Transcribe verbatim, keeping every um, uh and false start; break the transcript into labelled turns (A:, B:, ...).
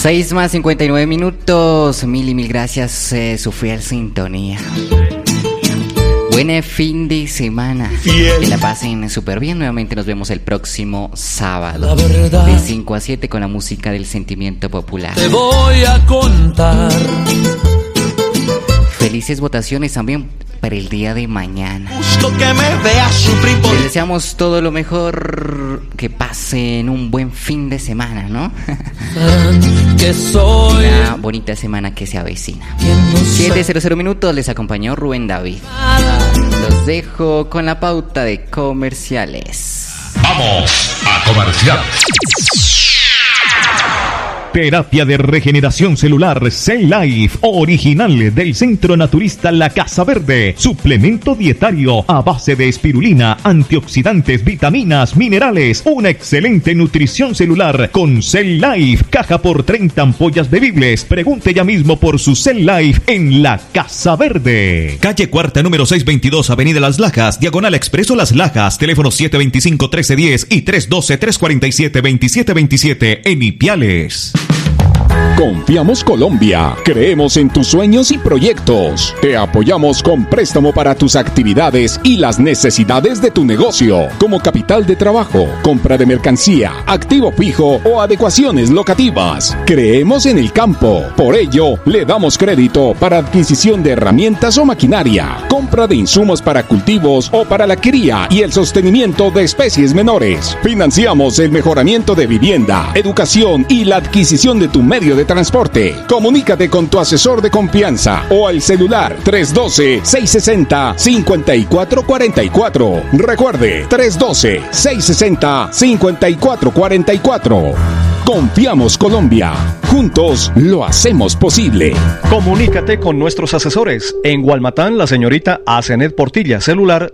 A: seis más cincuenta y nueve minutos. Mil y mil gracias, eh, su fiel sintonía. Buen fin de semana. Fiel. Que la pasen súper bien. Nuevamente nos vemos el próximo sábado. De cinco a siete con la música del sentimiento popular.
B: Te voy a contar.
A: Felices votaciones también para el día de mañana.
B: Busco que me veas sufrir por...
A: Les deseamos todo lo mejor, que pasen un buen fin de semana, ¿no?
B: Que soy
A: una bonita semana que se avecina. siete cero minutos, les acompañó Rubén David. Los dejo con la pauta de comerciales.
C: Vamos a comerciales.
D: Terapia de regeneración celular Cell Life, original del Centro Naturista La Casa Verde. Suplemento dietario a base de espirulina, antioxidantes, vitaminas, minerales. Una excelente nutrición celular con Cell Life. Caja por treinta ampollas bebibles. Pregunte ya mismo por su Cell Life en La Casa Verde.
E: Calle Cuarta, número seiscientos veintidós, Avenida Las Lajas, Diagonal Expreso Las Lajas. Teléfono siete veinticinco, trece diez y tres doce, tres cuarenta y siete, veintisiete veintisiete en Ipiales.
F: Confiamos Colombia. Creemos en tus sueños y proyectos. Te apoyamos con préstamo para tus actividades y las necesidades de tu negocio, como capital de trabajo, compra de mercancía, activo fijo o adecuaciones locativas. Creemos en el campo. Por ello, le damos crédito para adquisición de herramientas o maquinaria, compra de insumos para cultivos o para la cría y el sostenimiento de especies menores. Financiamos el mejoramiento de vivienda, educación y la adquisición de tu medio de transporte. Comunícate con tu asesor de confianza o al celular tres uno dos, seis seis cero, cinco cuatro cuatro cuatro. Recuerde, tres uno dos, seis seis cero, cinco cuatro cuatro cuatro. Confiamos Colombia. Juntos lo hacemos posible.
G: Comunícate con nuestros asesores. En Gualmatán, la señorita Asenet Portilla, celular